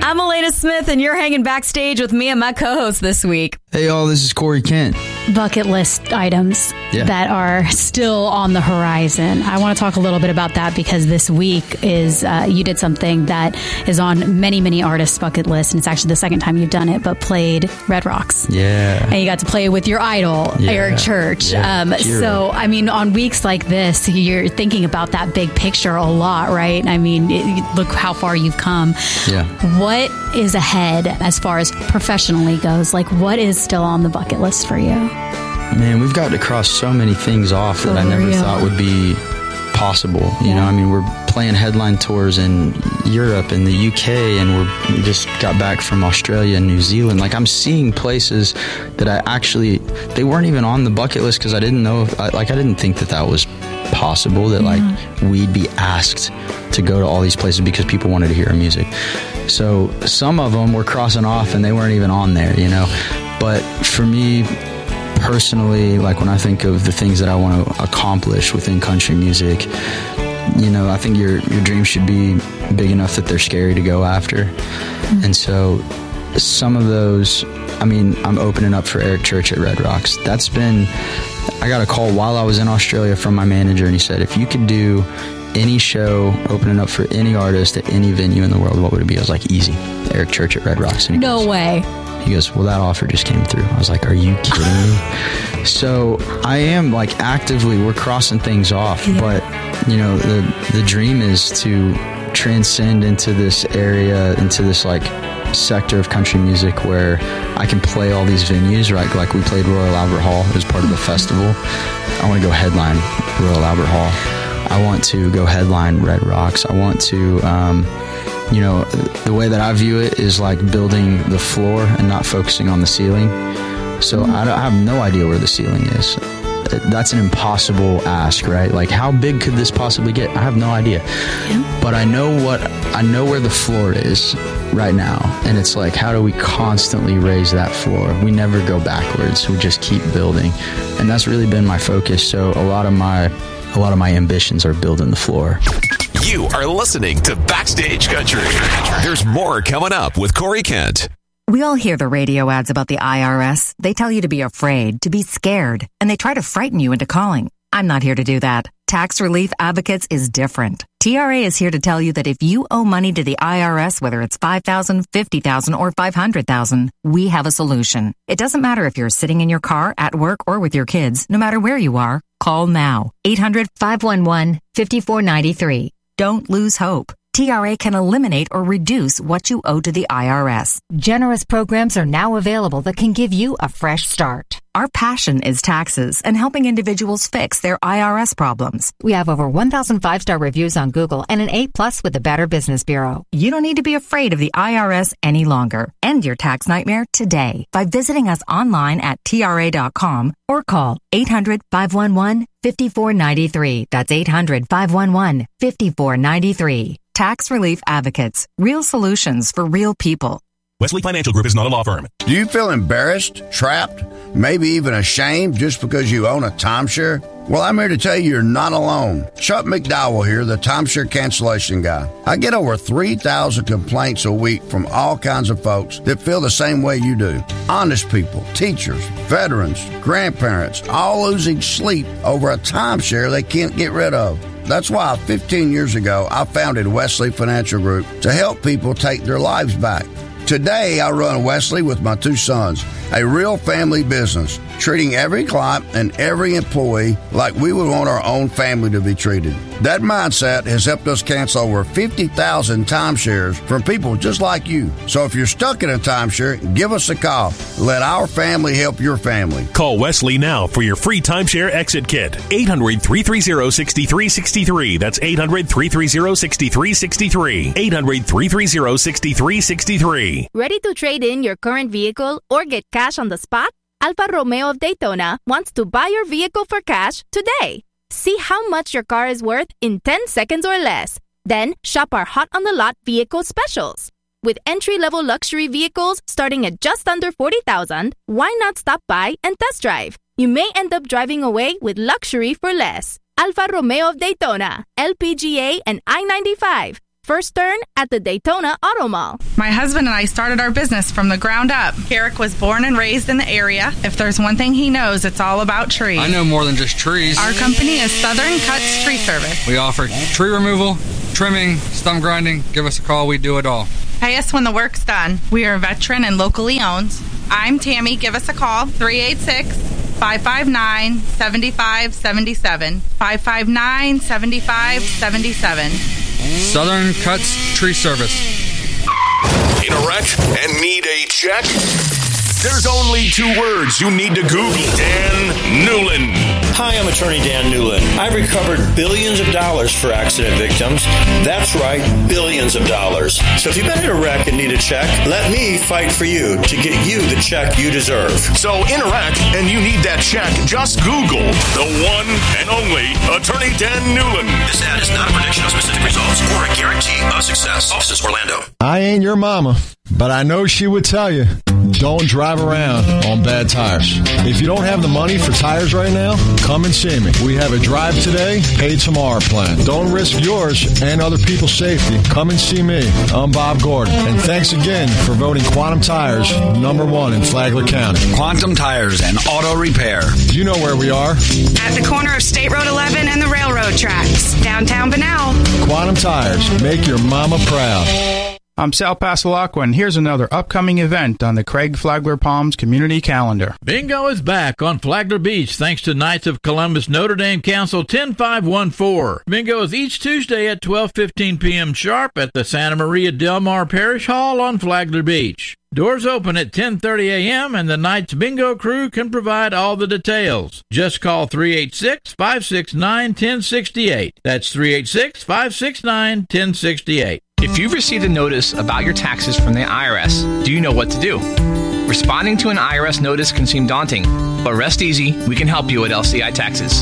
I'm Elena Smith, and you're hanging backstage with me and my co-host this week. Hey, y'all, this is Corey Kent. Bucket list items that are still on the horizon. I want to talk a little bit about that because this week is you did something that is on many, many artists' bucket lists, and it's actually the second time you've done it, but played Red Rocks. Yeah. And you got to play with your idol, Eric Church. Yeah. So, I mean, on weeks like this, you're thinking about that big picture a lot, right? I mean, look how far you've come. Yeah. What is ahead as far as professionally goes? Like, what is still on the bucket list for you? Man, we've got to cross so many things off that I never thought would be possible. You know, I mean, we're playing headline tours in Europe and the UK, and we just got back from Australia and New Zealand. Like, I'm seeing places that they weren't even on the bucket list because I didn't know, I didn't think that was possible, that like we'd be asked to go to all these places because people wanted to hear our music. So some of them were crossing off and they weren't even on there, you know. But for me personally, like when I think of the things that I want to accomplish within country music, you know, I think your dreams should be big enough that they're scary to go after. And so some of those, I mean, I'm opening up for Eric Church at Red Rocks. I got a call while I was in Australia from my manager, and he said, if you could do any show opening up for any artist at any venue in the world, what would it be? I was like, easy, Eric Church at Red Rocks. And No way. He goes, well, that offer just came through. I was like, are you kidding me? So I am like we're crossing things off, but you know, the dream is to transcend into this area, into this like sector of country music where I can play all these venues, right? Like we played Royal Albert Hall as part of the festival. I want to go headline Royal Albert Hall. I want to go headline Red Rocks. I want to, you know, the way that I view it is like building the floor and not focusing on the ceiling. So I have no idea where the ceiling is. That's an impossible ask, right? Like, how big could this possibly get? I have no idea. Yeah. But I know where the floor is right now. And it's like, how do we constantly raise that floor? We never go backwards. We just keep building. And that's really been my focus. So a lot of my ambitions are building the floor. You are listening to Backstage Country. There's more coming up with Corey Kent. We all hear the radio ads about the IRS. They tell you to be afraid, to be scared, and they try to frighten you into calling. I'm not here to do that. Tax Relief Advocates is different. TRA is here to tell you that if you owe money to the IRS, whether it's $5,000, $50,000, or $500,000, we have a solution. It doesn't matter if you're sitting in your car, at work, or with your kids. No matter where you are, call now. 800-511-5493. Don't lose hope. TRA can eliminate or reduce what you owe to the IRS. Generous programs are now available that can give you a fresh start. Our passion is taxes and helping individuals fix their IRS problems. We have over 1,000 5-star reviews on Google and an A+ with the Better Business Bureau. You don't need to be afraid of the IRS any longer. End your tax nightmare today by visiting us online at TRA.com or call 800-511-5493. That's 800-511-5493. Tax Relief Advocates. Real solutions for real people. Wesley Financial Group is not a law firm. Do you feel embarrassed, trapped, maybe even ashamed just because you own a timeshare? Well, I'm here to tell you you're not alone. Chuck McDowell here, the timeshare cancellation guy. I get over 3,000 complaints a week from all kinds of folks that feel the same way you do. Honest people, teachers, veterans, grandparents, all losing sleep over a timeshare they can't get rid of. That's why 15 years ago, I founded Wesley Financial Group to help people take their lives back. Today, I run Wesley with my 2 sons, a real family business, treating every client and every employee like we would want our own family to be treated. That mindset has helped us cancel over 50,000 timeshares from people just like you. So if you're stuck in a timeshare, give us a call. Let our family help your family. Call Wesley now for your free timeshare exit kit. 800-330-6363. That's 800-330-6363. 800-330-6363. Ready to trade in your current vehicle or get cash on the spot? Alfa Romeo of Daytona wants to buy your vehicle for cash today. See how much your car is worth in 10 seconds or less. Then shop our hot on the lot vehicle specials. With entry-level luxury vehicles starting at just under $40,000, why not stop by and test drive? You may end up driving away with luxury for less. Alfa Romeo of Daytona, LPGA and I-95. first turn at the Daytona Auto Mall. My husband and I started our business from the ground up. Garrick was born and raised in the area. If there's one thing he knows, it's all about trees. I know more than just trees. Our company is Southern Cuts Tree Service. We offer tree removal, trimming, stump grinding. Give us a call. We do it all. Pay us when the work's done. We are a veteran and locally owned. I'm Tammy. Give us a call, 386-559-7577. 559-7577. Southern Cuts Tree Service. In a wreck and need a check? There's only 2 words you need to Google. Dan Newlin. Hi, I'm attorney Dan Newlin. I've recovered billions of dollars for accident victims. That's right, billions of dollars. So if you've been in a wreck and need a check, let me fight for you to get you the check you deserve. So in a wreck and you need that check, just Google the one and only attorney Dan Newlin. This ad is not a prediction of specific results or a guarantee of success. Offices Orlando. I ain't your mama, but I know she would tell you, don't drive around on bad tires. If you don't have the money for tires right now, come and see me. We have a drive today, pay tomorrow plan. Don't risk yours and other people's safety. Come and see me. I'm Bob Gordon. And thanks again for voting Quantum Tires #1 in Flagler County. Quantum Tires and Auto Repair. You know where we are. At the corner of State Road 11 and the railroad tracks. Downtown Banal. Quantum Tires. Make your mama proud. I'm Sal Pasalacqua, and here's another upcoming event on the Craig Flagler Palms community calendar. Bingo is back on Flagler Beach thanks to Knights of Columbus Notre Dame Council 10514. Bingo is each Tuesday at 12:15 p.m. sharp at the Santa Maria Del Mar Parish Hall on Flagler Beach. Doors open at 10:30 a.m. and the Knights Bingo crew can provide all the details. Just call 386-569-1068. That's 386-569-1068. If you've received a notice about your taxes from the IRS, do you know what to do? Responding to an IRS notice can seem daunting, but rest easy, we can help you at LCI Taxes.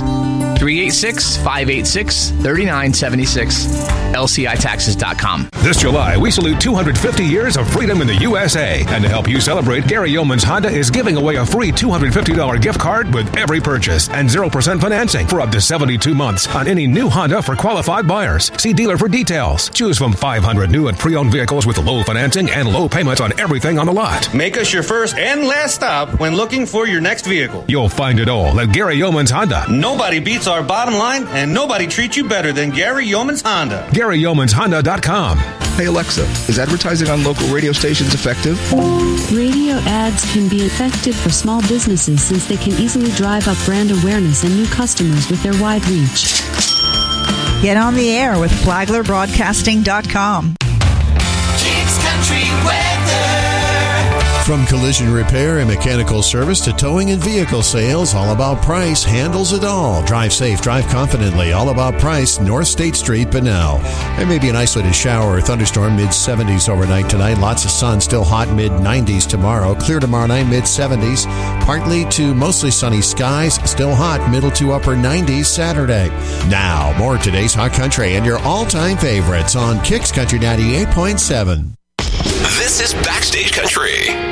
386-586-3976, LCITaxes.com. This July, we salute 250 years of freedom in the USA. And to help you celebrate, Gary Yeoman's Honda is giving away a free $250 gift card with every purchase and 0% financing for up to 72 months on any new Honda for qualified buyers. See dealer for details. Choose from 500 new and pre-owned vehicles with low financing and low payments on everything on the lot. Make us your first and last stop when looking for your next vehicle. You'll find it all at Gary Yeoman's Honda. Nobody beats our bottom line, and nobody treats you better than Gary Yeoman's Honda. GaryYeomansHonda.com. Hey Alexa, is advertising on local radio stations effective? Radio ads can be effective for small businesses since they can easily drive up brand awareness and new customers with their wide reach. Get on the air with FlaglerBroadcasting.com. Kicks Country Weather. From collision repair and mechanical service to towing and vehicle sales, All About Price handles it all. Drive safe, drive confidently. All About Price, North State Street, Bunnell. There may be an isolated shower or thunderstorm, mid-70s overnight tonight. Lots of sun, still hot, mid-90s tomorrow. Clear tomorrow night, mid-70s. Partly to mostly sunny skies, still hot, middle to upper 90s Saturday. Now, more of today's Hot Country and your all-time favorites on Kicks Country 98.7. This is Backstage Country.